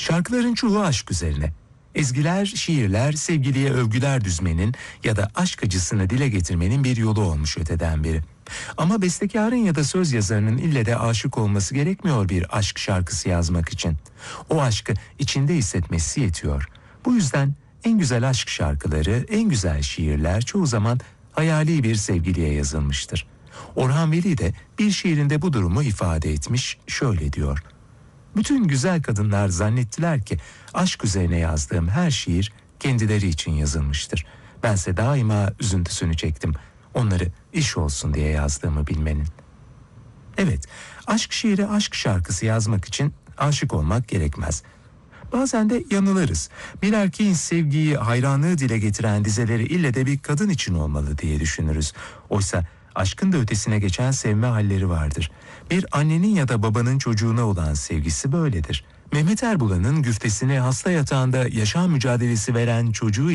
Şarkıların çoğu aşk üzerine. Ezgiler, şiirler, sevgiliye övgüler düzmenin ya da aşk acısını dile getirmenin bir yolu olmuş öteden beri. Ama bestekarın ya da söz yazarının ille de aşık olması gerekmiyor bir aşk şarkısı yazmak için. O aşkı içinde hissetmesi yetiyor. Bu yüzden en güzel aşk şarkıları, en güzel şiirler çoğu zaman hayali bir sevgiliye yazılmıştır. Orhan Veli de bir şiirinde bu durumu ifade etmiş, şöyle diyor: "Bütün güzel kadınlar zannettiler ki aşk üzerine yazdığım her şiir kendileri için yazılmıştır. Bense daima üzüntüsünü çektim. Onları iş olsun diye yazdığımı bilmenin." Evet, aşk şiiri, aşk şarkısı yazmak için aşık olmak gerekmez. Bazen de yanılırız. Bir erkeğin sevgiyi, hayranlığı dile getiren dizeleri ille de bir kadın için olmalı diye düşünürüz. Oysa aşkın da ötesine geçen sevme halleri vardır. Bir annenin ya da babanın çocuğuna olan sevgisi böyledir. Mehmet Erbulan'ın güftesini hasta yatağında yaşam mücadelesi veren çocuğu